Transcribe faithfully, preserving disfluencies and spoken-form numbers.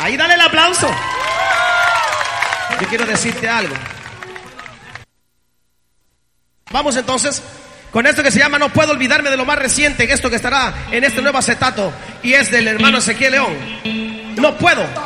Ahí dale el aplauso. Yo quiero decirte algo. Vamos entonces con esto que se llama No puedo olvidarme de lo más reciente, esto que estará en este nuevo acetato, y es del hermano Ezequiel León. No puedo